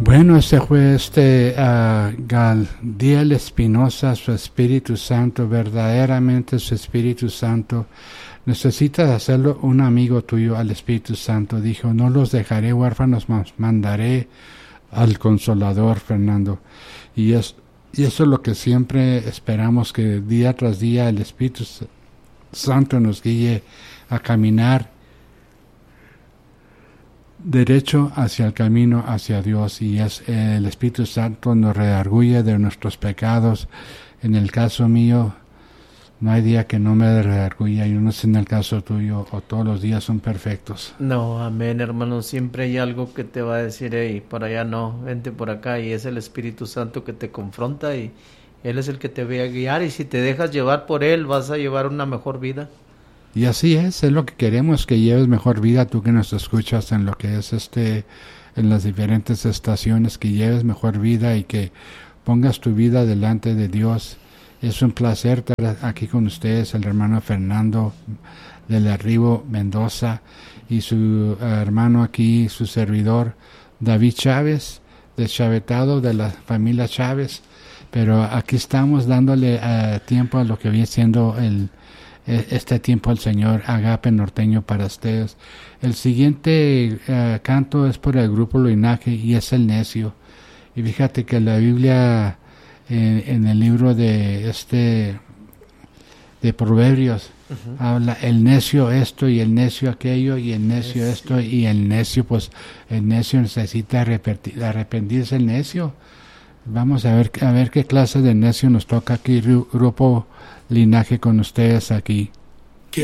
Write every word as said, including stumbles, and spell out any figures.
Bueno, ese fue este uh, Galdiel Espinosa, su Espíritu Santo, verdaderamente su Espíritu Santo. Necesitas hacerlo un amigo tuyo al Espíritu Santo. Dijo, no los dejaré huérfanos, mas mandaré al Consolador, Fernando. Y, es, y eso es lo que siempre esperamos, que día tras día el Espíritu Santo nos guíe a caminar derecho hacia el camino hacia Dios, y es eh, el Espíritu Santo nos redarguye de nuestros pecados. En el caso mío, no hay día que no me redarguya. Yo no sé en el caso tuyo, o todos los días son perfectos. No, amén, hermano. Siempre hay algo que te va a decir, hey, por allá no, vente por acá, y es el Espíritu Santo que te confronta, y Él es el que te va a guiar, y si te dejas llevar por Él, vas a llevar una mejor vida. Y así es, es lo que queremos, que lleves mejor vida, tú que nos escuchas en lo que es este, en las diferentes estaciones, que lleves mejor vida y que pongas tu vida delante de Dios. Es un placer estar aquí con ustedes, el hermano Fernando del Arribo Mendoza, y su uh, hermano aquí, su servidor David Chávez, de Chavetado, de la familia Chávez. Pero aquí estamos dándole uh, tiempo a lo que viene siendo el este tiempo al Señor, Agape Norteño para ustedes. El siguiente uh, canto es por el grupo Linaje, y es El Necio. Y fíjate que la Biblia en, en el libro de este de Proverbios uh-huh. habla el necio esto y el necio aquello y el necio es... esto y el necio, pues el necio necesita arrepentir, arrepentirse el necio. Vamos a ver a ver qué clase de necio nos toca aquí, grupo Linaje, con ustedes aquí.